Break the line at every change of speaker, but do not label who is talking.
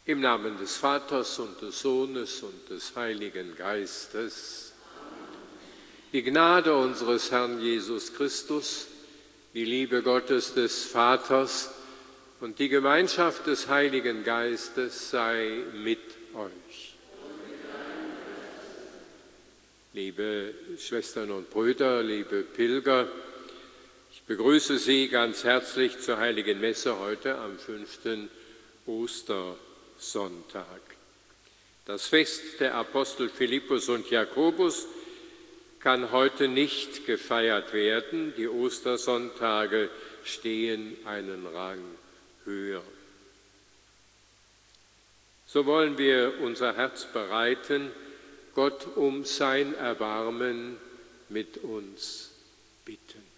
Im Namen des Vaters und des Sohnes und des Heiligen Geistes. Die Gnade unseres Herrn Jesus Christus, die Liebe Gottes des Vaters und die Gemeinschaft des Heiligen Geistes sei mit euch. Liebe Schwestern und Brüder, liebe Pilger, ich begrüße Sie ganz herzlich zur Heiligen Messe heute am 5. Ostersonntag. Das Fest der Apostel Philippus und Jakobus kann heute nicht gefeiert werden. Die Ostersonntage stehen einen Rang höher. So wollen wir unser Herz bereiten, Gott um sein Erbarmen mit uns bitten.